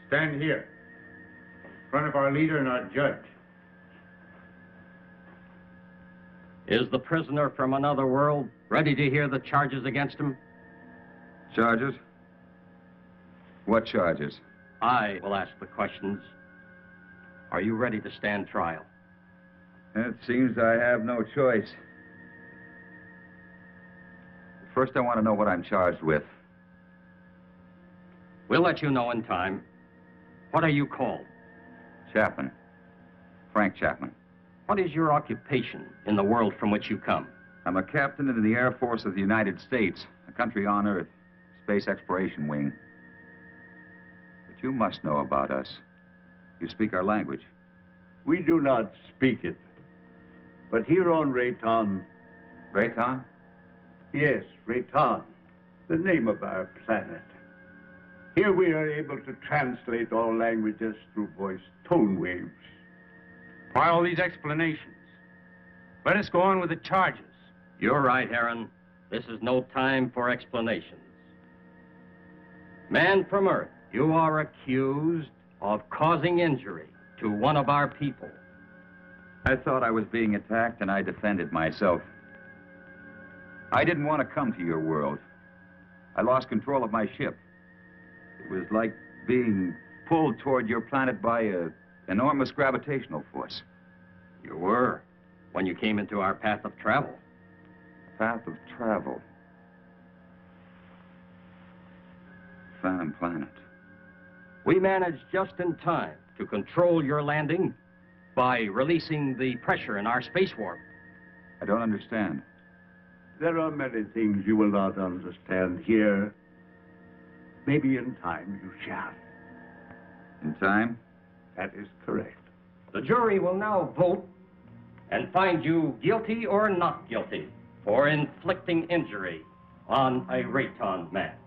Stand here, in front of our leader and our judge. Is the prisoner from another world ready to hear the charges against him? Charges? What charges? I will ask the questions. Are you ready to stand trial? It seems I have no choice. First, I want to know what I'm charged with. We'll let you know in time. What are you called? Chapman. Frank Chapman. What is your occupation in the world from which you come? I'm a captain in the Air Force of the United States, a country on Earth, Space Exploration Wing. But you must know about us. You speak our language. We do not speak it. But here on Rayton... Rayton? Yes, Rayton, the name of our planet. Here we are able to translate all languages through voice tone waves. Why all these explanations? Let us go on with the charges. You're right, Aaron. This is no time for explanations. Man from Earth, you are accused of causing injury to one of our people. I thought I was being attacked, and I defended myself. I didn't want to come to your world. I lost control of my ship. It was like being pulled toward your planet by an enormous gravitational force. You were, when you came into our path of travel. Path of travel. Phantom Planet. We managed just in time to control your landing by releasing the pressure in our space warp. I don't understand. There are many things you will not understand here. Maybe in time you shall. In time? That is correct. The jury will now vote and find you guilty or not guilty for inflicting injury on a Rayton man.